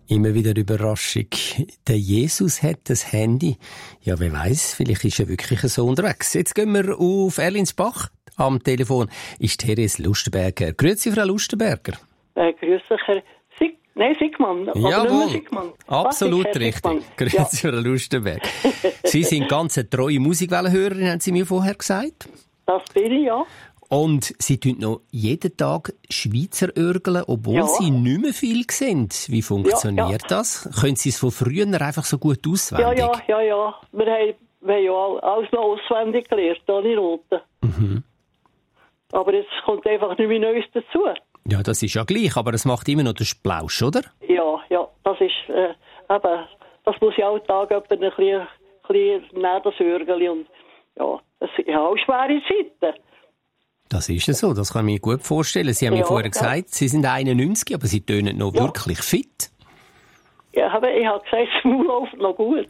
Immer wieder Überraschung. Der Jesus hat das Handy. Ja, wer weiß, vielleicht ist er wirklich so unterwegs. Jetzt gehen wir auf Erlinsbach. Am Telefon ist Therese Lustenberger. Grüezi, Frau Lustenberger. Grüezi, Herr Sigmann. Jawohl, Sigmann. absolut richtig. Grüezi, Frau Lustenberger. Sie sind ganz eine treue Musikwellenhörerin, haben Sie mir vorher gesagt. Das bin ich, ja. Und Sie tun noch jeden Tag Schweizer örgeln, obwohl Sie nicht mehr viel sind. Wie funktioniert das? Können Sie es von früher einfach so gut auswendig? Ja. Wir haben ja alles noch auswendig gelernt, ohne Noten. Mhm. Aber jetzt kommt einfach nicht mehr Neues dazu. Ja, das ist ja gleich, aber es macht immer noch den Splausch, oder? Ja, das ist eben, das muss ja auch Tag ein bisschen nehmen, das Örgeli. Und ja, das sind ja auch schwere Zeiten. Das ist ja so, das kann ich mir gut vorstellen. Sie haben mir vorher gesagt, Sie sind 91, aber Sie tönen noch wirklich fit. Ja, aber ich habe gesagt, das Maul läuft noch gut.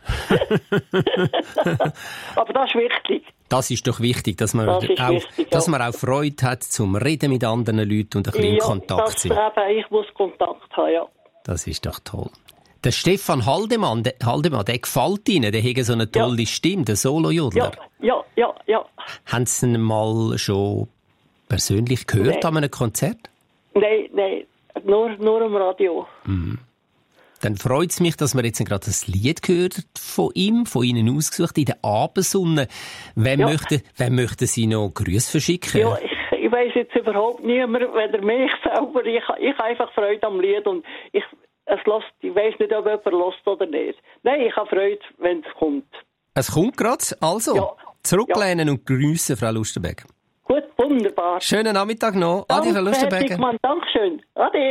Aber das ist wichtig. Das ist doch wichtig, dass man auch Freude hat zum Reden mit anderen Leuten und ein bisschen in Kontakt sein. Ich muss Kontakt haben, ja. Das ist doch toll. Der Stefan Haldemann, der gefällt Ihnen, der hat so eine tolle Stimme, der Solo-Jodler. Ja. Haben Sie ihn mal schon persönlich gehört an einem Konzert? Nein, nur am Radio. Mhm. Dann freut es mich, dass wir jetzt gerade ein Lied gehört von ihm, von Ihnen ausgesucht, in der Abendsonne. Wer möchte Sie noch Grüße verschicken? Ja, ich weiss jetzt überhaupt niemand, weder mich selber. Ich habe einfach Freude am Lied und ich weiss nicht, ob jemand hört oder nicht. Nein, ich habe Freude, wenn es kommt. Es kommt gerade, also zurücklehnen und grüßen, Frau Lustenberger. Gut, wunderbar. Schönen Nachmittag noch. Adi, Frau Lustenberger. Dankeschön. Ade.